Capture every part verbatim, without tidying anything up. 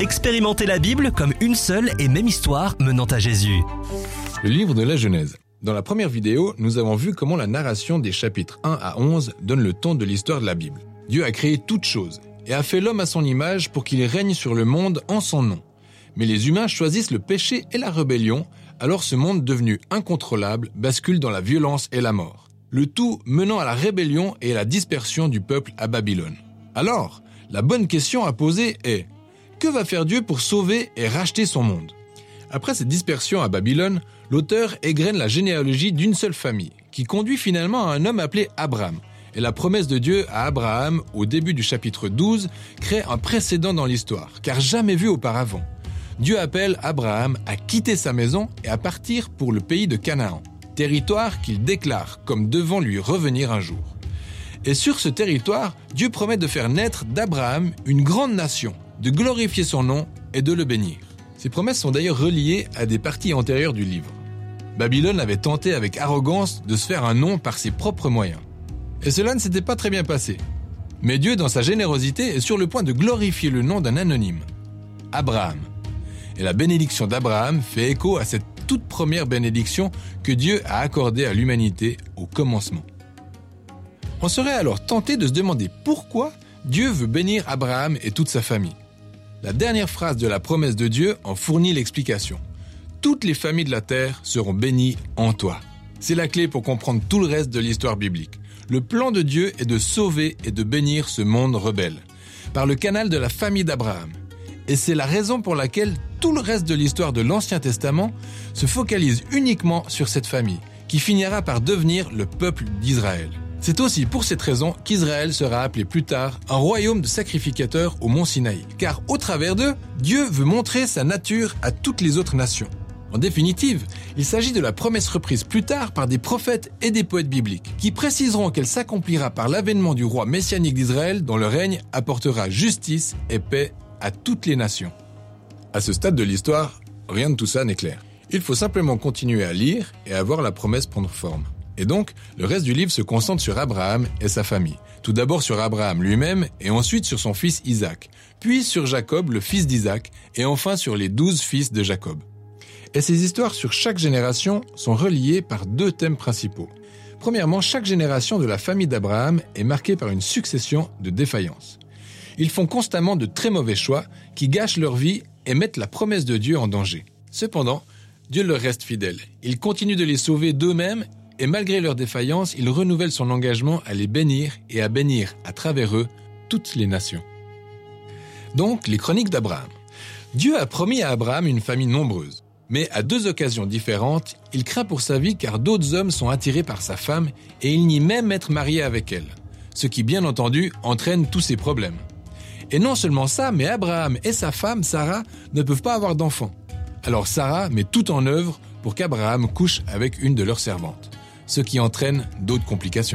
Expérimentez la Bible comme une seule et même histoire menant à Jésus. Le livre de la Genèse. Dans la première vidéo, nous avons vu comment la narration des chapitres un à onze donne le ton de l'histoire de la Bible. Dieu a créé toutes choses et a fait l'homme à son image pour qu'il règne sur le monde en son nom. Mais les humains choisissent le péché et la rébellion, alors ce monde devenu incontrôlable bascule dans la violence et la mort. Le tout menant à la rébellion et à la dispersion du peuple à Babylone. Alors, la bonne question à poser est: que va faire Dieu pour sauver et racheter son monde? Après cette dispersion à Babylone, l'auteur égrène la généalogie d'une seule famille, qui conduit finalement à un homme appelé Abraham. Et la promesse de Dieu à Abraham, au début du chapitre douze, crée un précédent dans l'histoire, car jamais vu auparavant. Dieu appelle Abraham à quitter sa maison et à partir pour le pays de Canaan, territoire qu'il déclare comme devant lui revenir un jour. Et sur ce territoire, Dieu promet de faire naître d'Abraham une grande nation, de glorifier son nom et de le bénir. Ces promesses sont d'ailleurs reliées à des parties antérieures du livre. Babylone avait tenté avec arrogance de se faire un nom par ses propres moyens. Et cela ne s'était pas très bien passé. Mais Dieu, dans sa générosité, est sur le point de glorifier le nom d'un anonyme, Abraham. Et la bénédiction d'Abraham fait écho à cette toute première bénédiction que Dieu a accordée à l'humanité au commencement. On serait alors tenté de se demander pourquoi Dieu veut bénir Abraham et toute sa famille. La dernière phrase de la promesse de Dieu en fournit l'explication. Toutes les familles de la terre seront bénies en toi. C'est la clé pour comprendre tout le reste de l'histoire biblique. Le plan de Dieu est de sauver et de bénir ce monde rebelle, par le canal de la famille d'Abraham. Et c'est la raison pour laquelle tout le reste de l'histoire de l'Ancien Testament se focalise uniquement sur cette famille, qui finira par devenir le peuple d'Israël. C'est aussi pour cette raison qu'Israël sera appelé plus tard un royaume de sacrificateurs au mont Sinaï, car au travers d'eux, Dieu veut montrer sa nature à toutes les autres nations. En définitive, il s'agit de la promesse reprise plus tard par des prophètes et des poètes bibliques, qui préciseront qu'elle s'accomplira par l'avènement du roi messianique d'Israël dont le règne apportera justice et paix à toutes les nations. À ce stade de l'histoire, rien de tout ça n'est clair. Il faut simplement continuer à lire et à voir la promesse prendre forme. Et donc, le reste du livre se concentre sur Abraham et sa famille. Tout d'abord sur Abraham lui-même et ensuite sur son fils Isaac, puis sur Jacob, le fils d'Isaac, et enfin sur les douze fils de Jacob. Et ces histoires sur chaque génération sont reliées par deux thèmes principaux. Premièrement, chaque génération de la famille d'Abraham est marquée par une succession de défaillances. Ils font constamment de très mauvais choix qui gâchent leur vie et mettent la promesse de Dieu en danger. Cependant, Dieu leur reste fidèle. Il continue de les sauver d'eux-mêmes et malgré leurs défaillances, il renouvelle son engagement à les bénir et à bénir à travers eux toutes les nations. Donc, les chroniques d'Abraham. Dieu a promis à Abraham une famille nombreuse. Mais à deux occasions différentes, il craint pour sa vie car d'autres hommes sont attirés par sa femme et il nie même être marié avec elle. Ce qui, bien entendu, entraîne tous ces problèmes. Et non seulement ça, mais Abraham et sa femme, Sarah, ne peuvent pas avoir d'enfants. Alors Sarah met tout en œuvre pour qu'Abraham couche avec une de leurs servantes, ce qui entraîne d'autres complications.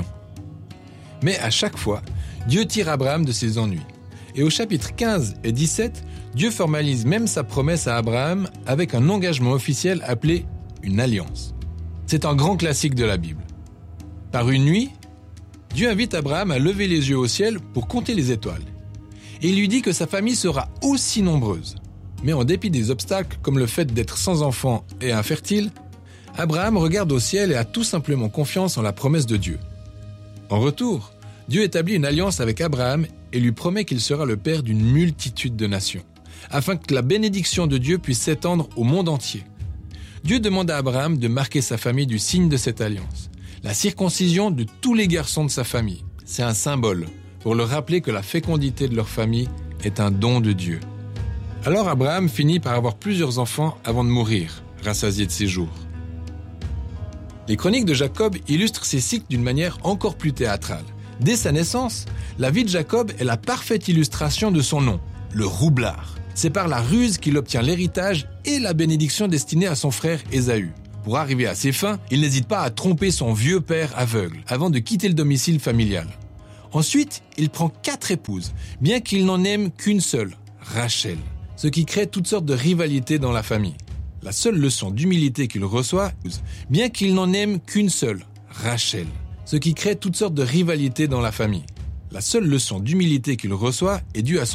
Mais à chaque fois, Dieu tire Abraham de ses ennuis. Et au chapitre quinze et dix-sept, Dieu formalise même sa promesse à Abraham avec un engagement officiel appelé une alliance. C'est un grand classique de la Bible. Par une nuit, Dieu invite Abraham à lever les yeux au ciel pour compter les étoiles. Et il lui dit que sa famille sera aussi nombreuse. Mais en dépit des obstacles comme le fait d'être sans enfant et infertile, Abraham regarde au ciel et a tout simplement confiance en la promesse de Dieu. En retour, Dieu établit une alliance avec Abraham et lui promet qu'il sera le père d'une multitude de nations, afin que la bénédiction de Dieu puisse s'étendre au monde entier. Dieu demande à Abraham de marquer sa famille du signe de cette alliance, la circoncision de tous les garçons de sa famille. C'est un symbole pour leur rappeler que la fécondité de leur famille est un don de Dieu. Alors Abraham finit par avoir plusieurs enfants avant de mourir, rassasié de ses jours. Les chroniques de Jacob illustrent ces cycles d'une manière encore plus théâtrale. Dès sa naissance, la vie de Jacob est la parfaite illustration de son nom, le roublard. C'est par la ruse qu'il obtient l'héritage et la bénédiction destinée à son frère Ésaü. Pour arriver à ses fins, il n'hésite pas à tromper son vieux père aveugle avant de quitter le domicile familial. Ensuite, il prend quatre épouses, bien qu'il n'en aime qu'une seule, Rachel, ce qui crée toutes sortes de rivalités dans la famille. La seule leçon d'humilité qu'il reçoit, bien qu'il n'en aime qu'une seule, Rachel, ce qui crée toutes sortes de rivalités dans la famille. La seule leçon d'humilité qu'il reçoit est due à son